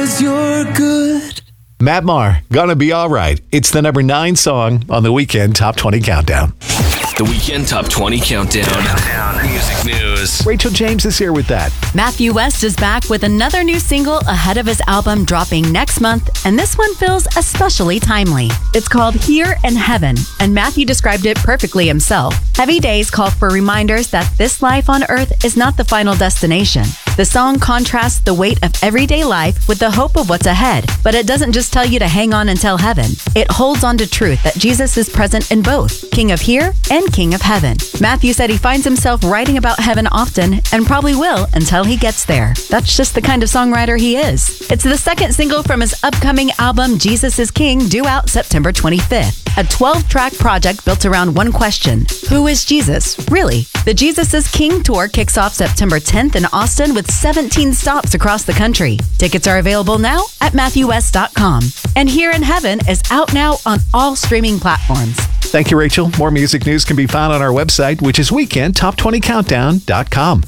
'cause you're good. Matt Maher, Gonna Be Alright. It's the number 9 song on the Weekend Top 20 Countdown. The Weekend Top 20 Countdown. Music news. Rachel James is here with that. Matthew West is back with another new single ahead of his album dropping next month, and this one feels especially timely. It's called Here in Heaven, and Matthew described it perfectly himself. Heavy days call for reminders that this life on earth is not the final destination. The song contrasts the weight of everyday life with the hope of what's ahead, but it doesn't just tell you to hang on until heaven. It holds on to truth that Jesus is present in both, King of Here and King of Heaven. Matthew said he finds himself writing about heaven often and probably will until he gets there. That's just the kind of songwriter he is. It's the second single from his upcoming album, Jesus is King, due out September 25th. A 12-track project built around one question: who is Jesus, really? The Jesus is King tour kicks off September 10th in Austin with 17 stops across the country. Tickets are available now at MatthewWest.com. And Here in Heaven is out now on all streaming platforms. Thank you, Rachel. More music news can be found on our website, which is weekendtop20countdown.com.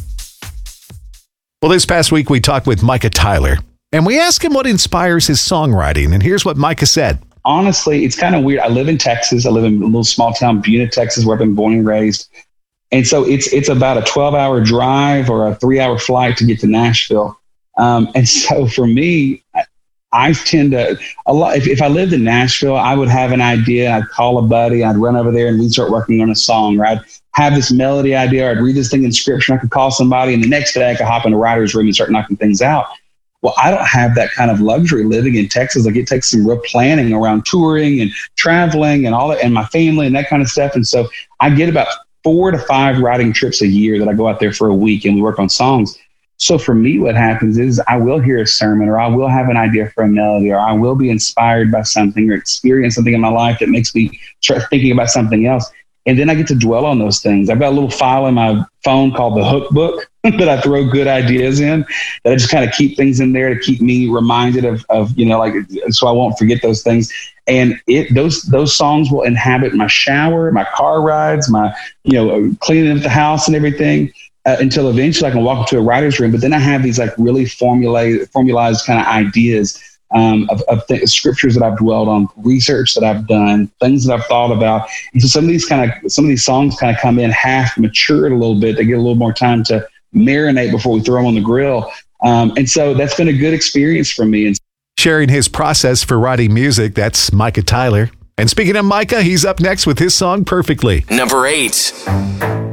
Well, this past week, we talked with Micah Tyler, and we asked him what inspires his songwriting, and here's what Micah said. Honestly, it's kind of weird. I live in Texas. I live in a little small town, Buena, Texas, where I've been born and raised. And so it's about a 12-hour drive or a 3-hour flight to get to Nashville. And so for me, I tend to, if I lived in Nashville, I would have an idea. I'd call a buddy. I'd run over there and we'd start working on a song. Or I'd have this melody idea. Or I'd read this thing in scripture. I could call somebody. And the next day I could hop in the writer's room and start knocking things out. Well, I don't have that kind of luxury living in Texas. Like, it takes some real planning around touring and traveling and all that, and my family and that kind of stuff. And so I get about 4 to 5 writing trips a year that I go out there for a week and we work on songs. So for me, what happens is I will hear a sermon, or I will have an idea for a melody, or I will be inspired by something or experience something in my life that makes me start thinking about something else. And then I get to dwell on those things. I've got a little file in my phone called the Hook Book that I throw good ideas in, that I just kind of keep things in there to keep me reminded of, so I won't forget those things. And those songs will inhabit my shower, my car rides, my, cleaning up the house and everything, until eventually I can walk into a writer's room. But then I have these like really formalized kind of ideas of scriptures that I've dwelled on, research that I've done, things that I've thought about. And so some of these songs kind of come in half matured a little bit. They get a little more time to marinate before we throw them on the grill. And so that's been a good experience for me. And sharing his process for writing music, that's Micah Tyler. And speaking of Micah, he's up next with his song Perfectly. Number 8.